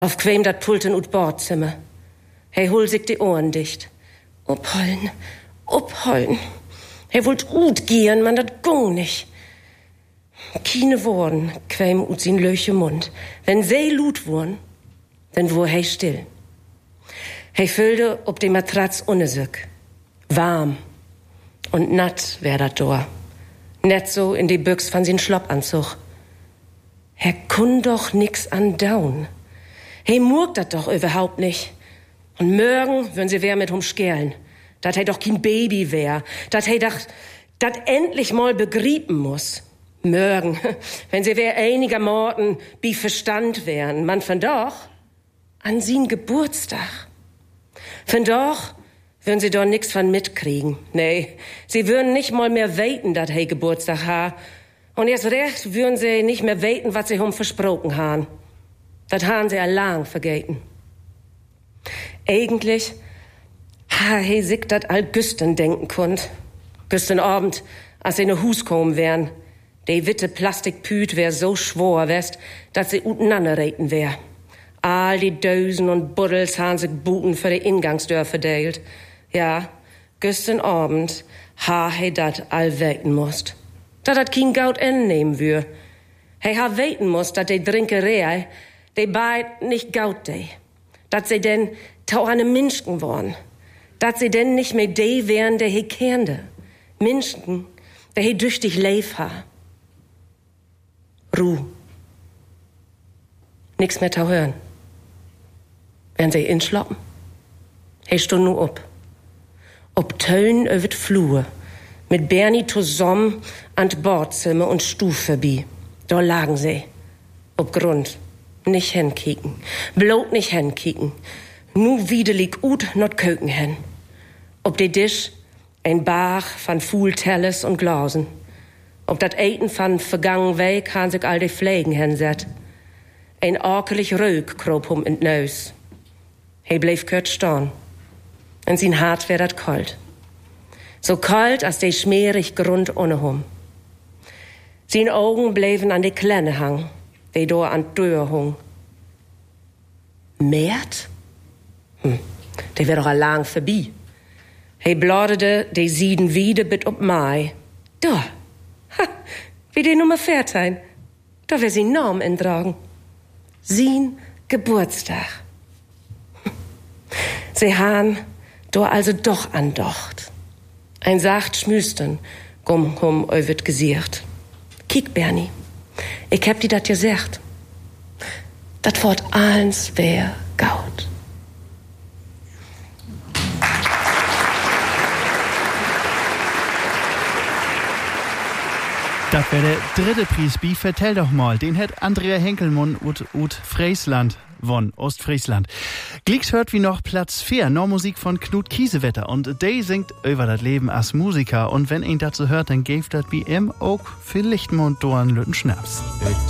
Auf quem dat Pulten ut Bordzimmer. He hol sich die Ohren dicht. Uphollen. He wollt ut gehen, man dat gung nicht. Keine Worten quäm ut sin löche Mund. Wenn sie lut wurn, dann wur he still. He füllte ob de Matratz unnesück. Warm und natt wär dat Dor. Net so in die Büchs von sin Schloppanzug. He kun doch nix andaun. He murkt dat doch überhaupt nicht. Und morgen würden sie wer mit hum skerlen. Dat he doch kein Baby wär. Dat he doch dat endlich mal begrieben muss. Morgen, wenn sie wer einigermaßen bi Verstand wären. Man von doch an sin Geburtstag. Von doch würden sie doch nix von mitkriegen. Nee, sie würden nicht mal mehr weten, dat he Geburtstag ha. Und erst recht würden sie nicht mehr weten, was sie hum versprochen han. Dat han sie allang vergeten. Eigentlich ha he sich dat all Güsten denken konnt. Güsten Abend, als sie ne Hus kommen wären. De witte Plastikpüt wär so schwor west, dat sie uteinander reten wär. All die Dösen und Buddels han sich Buten für de Ingangsdör verdeelt. Ja, Güsten Abend ha he dat all weten musst. Dat dat kein Gaut nehmen wür. He ha weten musst, dat de Drinkerei, de beid nicht Gaut de. Dat sie denn tau an Menschen worn. Dat sie denn nicht mehr de wären, der he kernde. Menschen, der he düchtig leif ha. Ruh. Nix mehr tau hören. Werden sie inschloppen? He stund nu up. Ob Töllen öwet Flur. Mit Bernie zusammen an Bordzimmer und Stufe bi. Da lagen sie. Ob Grund. Nicht hinkicken. Bloß nicht hinkicken. Nu wiedelig ut not köken hen. Ob de Tisch ein Bach van Fuhltelles und Glasen. Ob dat Eten van vergangen Weg han sich all de Pflegen hinset. Ein orkelig Rög kroop hum in Neus. He bleef kurt stehn. En sin Hart wär dat kalt. So kalt, als de schmierig Grund ohne hum. Sin Augen bleven an de Klenne hang, de do an Dör hung. Märt? De wär doch allang verbi. He blodede de Sieden wieder bit ob Mai. Da, wie de Nummer 14. Da wär sin Norm indragen. Sin Geburtstag. Sie han do also doch andocht. Ein sacht Schmüsten hum öwet gesiert. Kiek, Bernie, ich hab die dat gesagt. Dat Wort eins wär Gaut. Das wäre der dritte Preis. Vertell doch mal, den hat Andrea Henkelmann ut Friesland von Ostfriesland. Glicks hört wie noch Platz 4, noch Musik von Knut Kiesewetter und der singt über das Leben als Musiker und wenn ihn dazu hört, dann geeft das wie ihm auch vielleicht mal einen Lütten Schnaps.